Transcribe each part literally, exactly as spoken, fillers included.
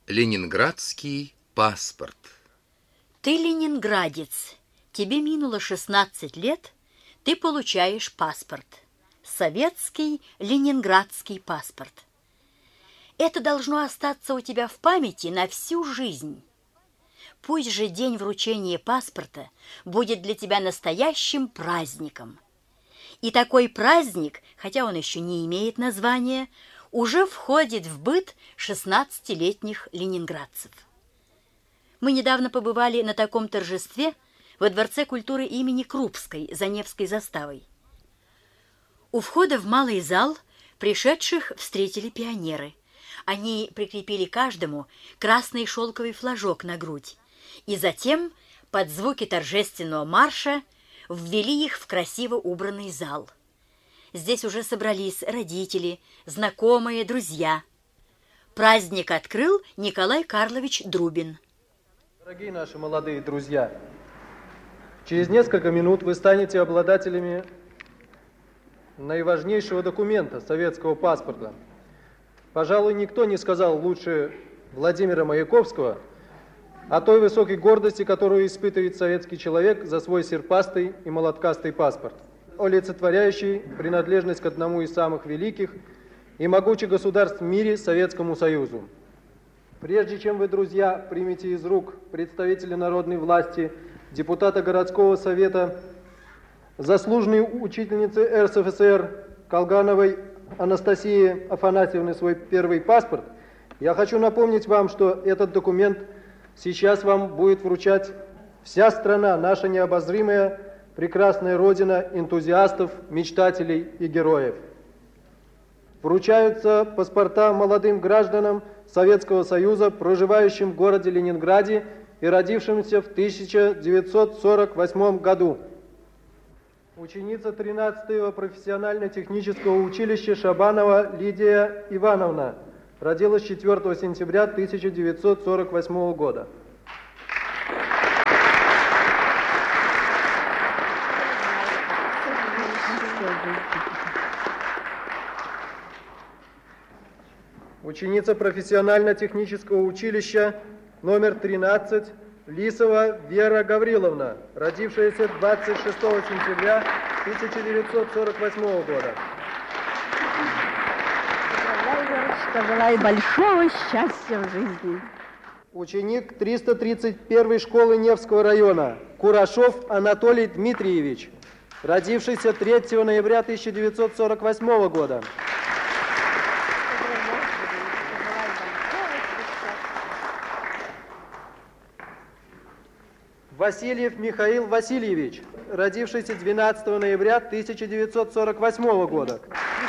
Ленинградский паспорт. Ты ленинградец, тебе минуло шестнадцать лет, ты получаешь паспорт. Советский ленинградский паспорт. Это должно остаться у тебя в памяти на всю жизнь. Пусть же день вручения паспорта будет для тебя настоящим праздником. И такой праздник, хотя он еще не имеет названия, уже входит в быт шестнадцатилетних ленинградцев. Мы недавно побывали на таком торжестве во Дворце культуры имени Крупской за Невской заставой. У входа в малый зал пришедших встретили пионеры. Они прикрепили каждому красный шелковый флажок на грудь и затем, под звуки торжественного марша, ввели их в красиво убранный зал. Здесь уже собрались родители, знакомые, друзья. Праздник открыл Николай Карлович Друбин. Дорогие наши молодые друзья, через несколько минут вы станете обладателями наиважнейшего документа советского паспорта. Пожалуй, никто не сказал лучше Владимира Маяковского о той высокой гордости, которую испытывает советский человек за свой серпастый и молоткастый паспорт, олицетворяющий принадлежность к одному из самых великих и могучих государств в мире, Советскому Союзу. Прежде чем вы, друзья, примете из рук представителя народной власти, депутата городского совета, заслуженной учительницы эр эс эф эс эр Колгановой Анастасии Афанасьевны свой первый паспорт, я хочу напомнить вам, что этот документ сейчас вам будет вручать вся страна, наша необозримая, прекрасная родина энтузиастов, мечтателей и героев. Вручаются паспорта молодым гражданам Советского Союза, проживающим в городе Ленинграде и родившимся в тысяча девятьсот сорок восьмом году. Ученица тринадцатого профессионально-технического училища Шабанова Лидия Ивановна. Родилась четвёртого сентября тысяча девятьсот сорок восьмого года. Ученица профессионально-технического училища номер тринадцать Лисова Вера Гавриловна, родившаяся двадцать шестого сентября тысяча девятьсот сорок восьмого года. Желаю, Верочка, желаю большого счастья в жизни. Ученик триста тридцать первой школы Невского района Курашов Анатолий Дмитриевич, родившийся третьего ноября тысяча девятьсот сорок восьмого года. Васильев Михаил Васильевич, родившийся двенадцатого ноября тысяча девятьсот сорок восьмого года.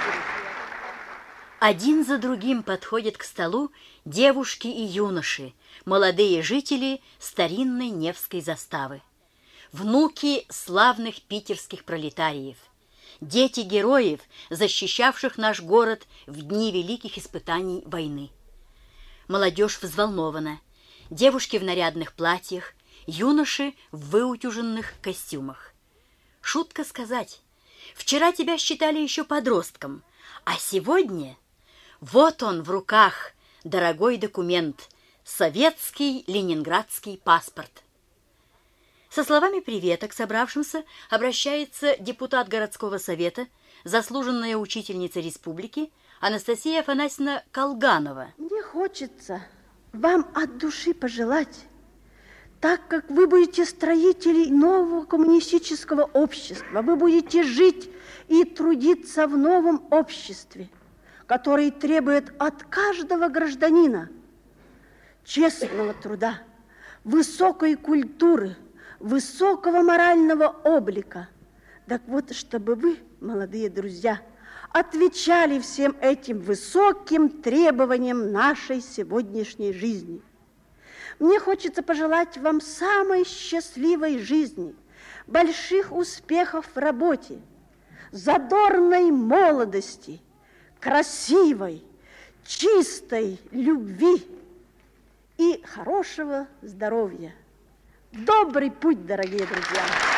Один за другим подходят к столу девушки и юноши, молодые жители старинной Невской заставы, внуки славных питерских пролетариев, дети героев, защищавших наш город в дни великих испытаний войны. Молодежь взволнована, девушки в нарядных платьях, юноши в выутюженных костюмах. Шутка сказать, вчера тебя считали еще подростком, а сегодня вот он в руках, дорогой документ, советский ленинградский паспорт. Со словами привета к собравшимся обращается депутат городского совета, заслуженная учительница республики Анастасия Афанасьевна Колганова. Мне хочется вам от души пожелать, так как вы будете строителей нового коммунистического общества, вы будете жить и трудиться в новом обществе, которое требует от каждого гражданина честного труда, высокой культуры, высокого морального облика. Так вот, чтобы вы, молодые друзья, отвечали всем этим высоким требованиям нашей сегодняшней жизни. Мне хочется пожелать вам самой счастливой жизни, больших успехов в работе, задорной молодости, красивой, чистой любви и хорошего здоровья. Добрый путь, дорогие друзья!